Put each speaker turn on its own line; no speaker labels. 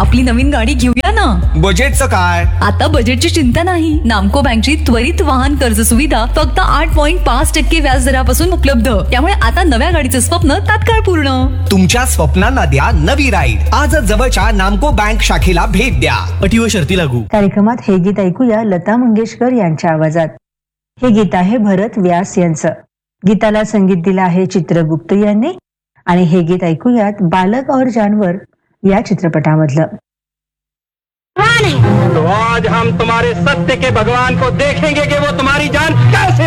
आपली नवीन गाडी घेऊया ना.
बजेटचं काय?
आता बजेटची चिंता नाही. नामको बँकची त्वरित वाहन कर्ज सुविधा फक्त 8.5% व्याजदरापासून उपलब्ध. त्यामुळे आता नव्या गाडीचं स्वप्न तात्काळ पूर्ण.
तुमच्या स्वप्नांना द्या नवी राईड. आजच जवळच्या नामको बँक शाखेला भेट द्या.
अटी व शर्ती लागू.
कार्यक्रमात हे गीत ऐकूया लता मंगेशकर यांच्या आवाजात. हे गीत आहे भरत व्यास यांचं. गीताला संगीत दिलं आहे चित्रगुप्त यांनी. आणि हे गीत ऐकूयात बालक और जानवर या चित्रपटामधलं.
तो आज हम तुम्हारे सत्य के भगवान को देखेंगे कि वो तुम्हारी जान कैसे